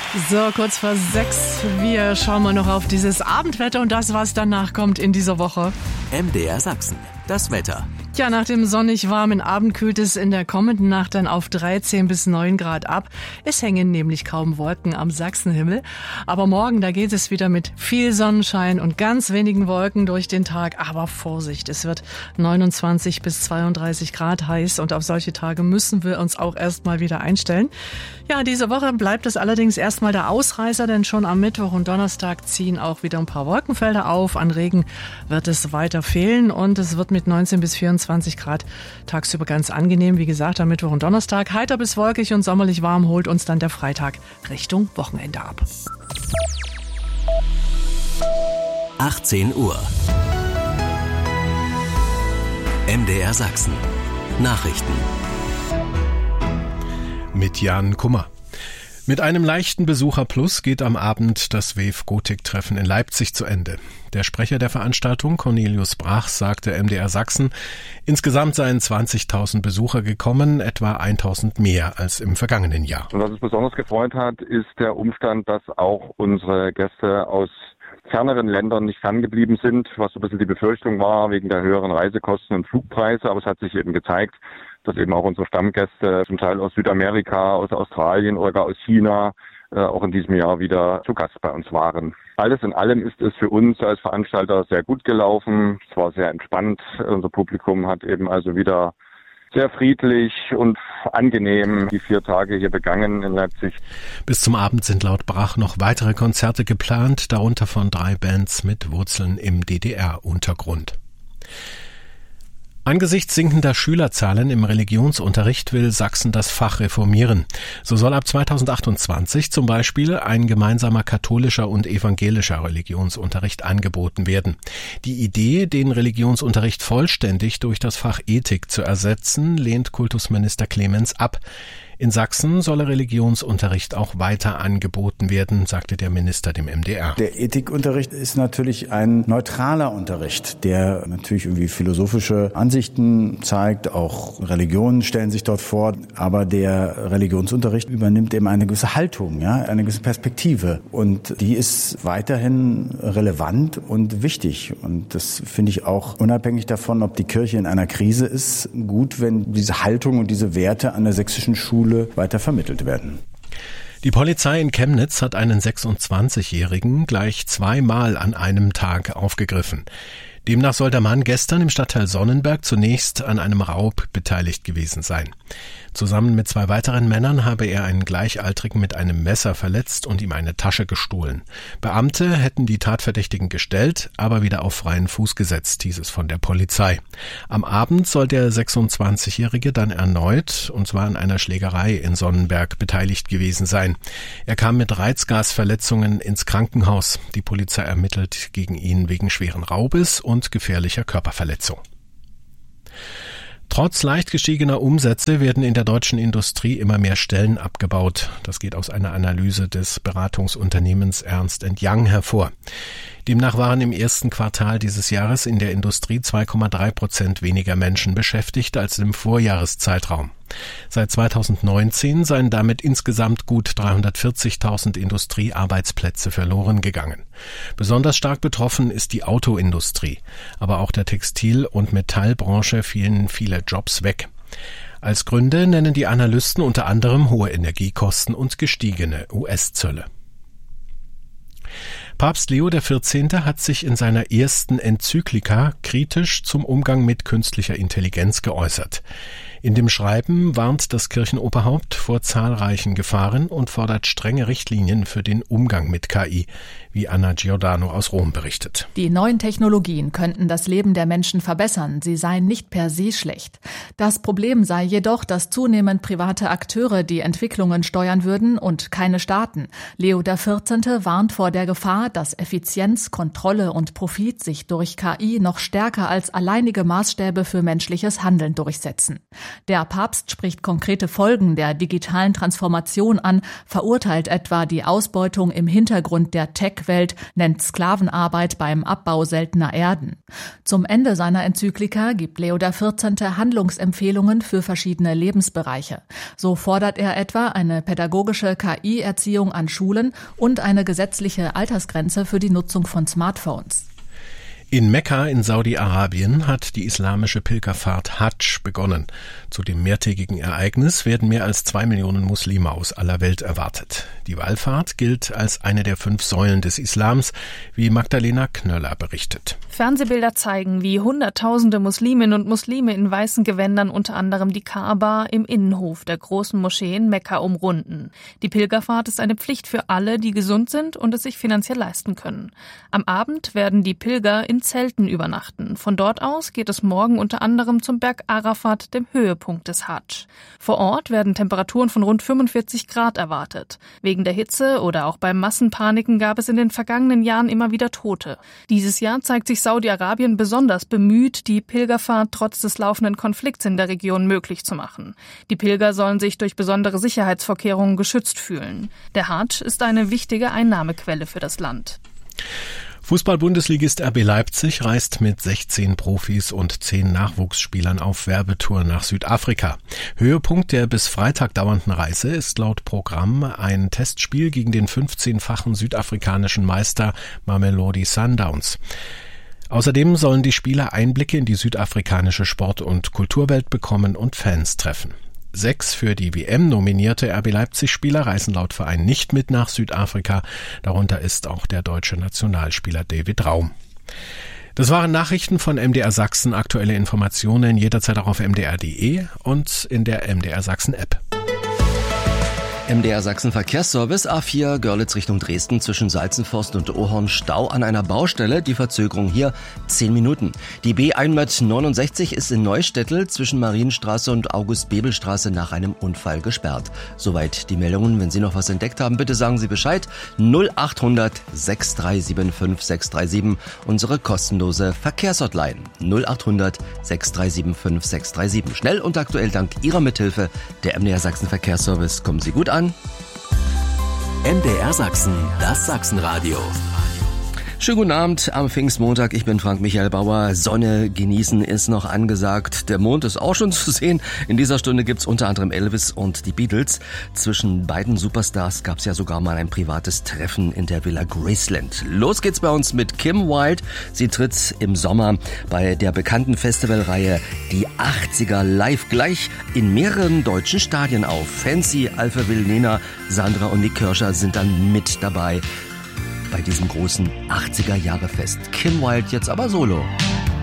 So, kurz vor 6. Wir schauen mal noch auf dieses Abendwetter und das, was danach kommt in dieser Woche. MDR Sachsen, das Wetter. Ja, nach dem sonnig warmen Abend kühlt es in der kommenden Nacht dann auf 13 bis 9 Grad ab. Es hängen nämlich kaum Wolken am Sachsenhimmel. Aber morgen, da geht es wieder mit viel Sonnenschein und ganz wenigen Wolken durch den Tag. Aber Vorsicht, es wird 29 bis 32 Grad heiß und auf solche Tage müssen wir uns auch erstmal wieder einstellen. Ja, diese Woche bleibt es allerdings erstmal der Ausreißer, denn schon am Mittwoch und Donnerstag ziehen auch wieder ein paar Wolkenfelder auf. An Regen wird es weiter fehlen und es wird mit 19 bis 24 Grad tagsüber ganz angenehm. Wie gesagt, am Mittwoch und Donnerstag heiter bis wolkig und sommerlich warm holt uns dann der Freitag Richtung Wochenende ab. 18 Uhr. MDR Sachsen. Nachrichten. Mit Jan Kummer. Mit einem leichten Besucherplus geht am Abend das WEF-Gotik-Treffen in Leipzig zu Ende. Der Sprecher der Veranstaltung, Cornelius Brach, sagte MDR Sachsen, insgesamt seien 20.000 Besucher gekommen, etwa 1.000 mehr als im vergangenen Jahr. Und was uns besonders gefreut hat, ist der Umstand, dass auch unsere Gäste aus ferneren Ländern nicht ferngeblieben sind, was so ein bisschen die Befürchtung war wegen der höheren Reisekosten und Flugpreise. Aber es hat sich eben gezeigt, dass eben auch unsere Stammgäste zum Teil aus Südamerika, aus Australien oder gar aus China auch in diesem Jahr wieder zu Gast bei uns waren. Alles in allem ist es für uns als Veranstalter sehr gut gelaufen. Es war sehr entspannt. Unser Publikum hat eben also wieder sehr friedlich und angenehm die 4 Tage hier begangen in Leipzig. Bis zum Abend sind laut Brach noch weitere Konzerte geplant, darunter von 3 Bands mit Wurzeln im DDR-Untergrund. Angesichts sinkender Schülerzahlen im Religionsunterricht will Sachsen das Fach reformieren. So soll ab 2028 zum Beispiel ein gemeinsamer katholischer und evangelischer Religionsunterricht angeboten werden. Die Idee, den Religionsunterricht vollständig durch das Fach Ethik zu ersetzen, lehnt Kultusminister Clemens ab. In Sachsen solle Religionsunterricht auch weiter angeboten werden, sagte der Minister dem MDR. Der Ethikunterricht ist natürlich ein neutraler Unterricht, der natürlich irgendwie philosophische Ansichten zeigt, auch Religionen stellen sich dort vor, aber der Religionsunterricht übernimmt eben eine gewisse Haltung, ja, eine gewisse Perspektive und die ist weiterhin relevant und wichtig und das finde ich auch unabhängig davon, ob die Kirche in einer Krise ist, gut, wenn diese Haltung und diese Werte an der sächsischen Schule weiter vermittelt werden. Die Polizei in Chemnitz hat einen 26-Jährigen gleich 2-mal an einem Tag aufgegriffen. Demnach soll der Mann gestern im Stadtteil Sonnenberg zunächst an einem Raub beteiligt gewesen sein. Zusammen mit 2 weiteren Männern habe er einen Gleichaltrigen mit einem Messer verletzt und ihm eine Tasche gestohlen. Beamte hätten die Tatverdächtigen gestellt, aber wieder auf freien Fuß gesetzt, hieß es von der Polizei. Am Abend soll der 26-Jährige dann erneut, und zwar an einer Schlägerei in Sonnenberg, beteiligt gewesen sein. Er kam mit Reizgasverletzungen ins Krankenhaus. Die Polizei ermittelt gegen ihn wegen schweren Raubes und gefährlicher Körperverletzung. Trotz leicht gestiegener Umsätze werden in der deutschen Industrie immer mehr Stellen abgebaut. Das geht aus einer Analyse des Beratungsunternehmens Ernst & Young hervor. Demnach waren im ersten Quartal dieses Jahres in der Industrie 2,3% weniger Menschen beschäftigt als im Vorjahreszeitraum. Seit 2019 seien damit insgesamt gut 340.000 Industriearbeitsplätze verloren gegangen. Besonders stark betroffen ist die Autoindustrie, aber auch der Textil- und Metallbranche fielen viele Jobs weg. Als Gründe nennen die Analysten unter anderem hohe Energiekosten und gestiegene US-Zölle. Papst Leo XIV. Hat sich in seiner ersten Enzyklika kritisch zum Umgang mit künstlicher Intelligenz geäußert. In dem Schreiben warnt das Kirchenoberhaupt vor zahlreichen Gefahren und fordert strenge Richtlinien für den Umgang mit KI, wie Anna Giordano aus Rom berichtet. Die neuen Technologien könnten das Leben der Menschen verbessern, sie seien nicht per se schlecht. Das Problem sei jedoch, dass zunehmend private Akteure die Entwicklungen steuern würden und keine Staaten. Leo XIV. Warnt vor der Gefahr, dass Effizienz, Kontrolle und Profit sich durch KI noch stärker als alleinige Maßstäbe für menschliches Handeln durchsetzen. Der Papst spricht konkrete Folgen der digitalen Transformation an, verurteilt etwa die Ausbeutung im Hintergrund der Tech-Welt, nennt Sklavenarbeit beim Abbau seltener Erden. Zum Ende seiner Enzyklika gibt Leo XIV. Handlungsempfehlungen für verschiedene Lebensbereiche. So fordert er etwa eine pädagogische KI-Erziehung an Schulen und eine gesetzliche Altersgrenze für die Nutzung von Smartphones. In Mekka in Saudi-Arabien hat die islamische Pilgerfahrt Hadsch begonnen. Zu dem mehrtägigen Ereignis werden mehr als 2 Millionen Muslime aus aller Welt erwartet. Die Wallfahrt gilt als eine der 5 Säulen des Islams, wie Magdalena Knöller berichtet. Fernsehbilder zeigen, wie Hunderttausende Musliminnen und Muslime in weißen Gewändern unter anderem die Kaaba im Innenhof der großen Moschee in Mekka umrunden. Die Pilgerfahrt ist eine Pflicht für alle, die gesund sind und es sich finanziell leisten können. Am Abend werden die Pilger in Zelten übernachten. Von dort aus geht es morgen unter anderem zum Berg Arafat, dem Höhepunkt des Hadsch. Vor Ort werden Temperaturen von rund 45 Grad erwartet. Wegen der Hitze oder auch beim Massenpaniken gab es in den vergangenen Jahren immer wieder Tote. Dieses Jahr zeigt sich Saudi-Arabien besonders bemüht, die Pilgerfahrt trotz des laufenden Konflikts in der Region möglich zu machen. Die Pilger sollen sich durch besondere Sicherheitsvorkehrungen geschützt fühlen. Der Hadsch ist eine wichtige Einnahmequelle für das Land. Fußball-Bundesligist RB Leipzig reist mit 16 Profis und 10 Nachwuchsspielern auf Werbetour nach Südafrika. Höhepunkt der bis Freitag dauernden Reise ist laut Programm ein Testspiel gegen den 15-fachen südafrikanischen Meister Mamelodi Sundowns. Außerdem sollen die Spieler Einblicke in die südafrikanische Sport- und Kulturwelt bekommen und Fans treffen. 6 für die WM nominierte RB Leipzig-Spieler reisen laut Verein nicht mit nach Südafrika. Darunter ist auch der deutsche Nationalspieler David Raum. Das waren Nachrichten von MDR Sachsen. Aktuelle Informationen jederzeit auch auf mdr.de und in der MDR Sachsen App. MDR Sachsen Verkehrsservice, A4 Görlitz Richtung Dresden zwischen Salzenforst und Ohorn, Stau an einer Baustelle, die Verzögerung hier 10 Minuten. Die B169 ist in Neustädtel zwischen Marienstraße und August-Bebel-Straße nach einem Unfall gesperrt. Soweit die Meldungen. Wenn Sie noch was entdeckt haben, bitte sagen Sie Bescheid. 0800 6375 637, unsere kostenlose Verkehrshotline. 0800 6375 637. Schnell und aktuell dank Ihrer Mithilfe. Der MDR Sachsen Verkehrsservice. Kommen Sie gut an. MDR Sachsen, das Sachsenradio. Schönen guten Abend am Pfingstmontag. Ich bin Frank Michael Bauer. Sonne genießen ist noch angesagt. Der Mond ist auch schon zu sehen. In dieser Stunde gibt's unter anderem Elvis und die Beatles. Zwischen beiden Superstars gab's ja sogar mal ein privates Treffen in der Villa Graceland. Los geht's bei uns mit Kim Wilde. Sie tritt im Sommer bei der bekannten Festivalreihe Die 80er live gleich in mehreren deutschen Stadien auf. Fancy, Alphaville, Nena, Sandra und Nick Kirscher sind dann mit dabei bei diesem großen 80er-Jahre-Fest. Kim Wilde jetzt aber solo.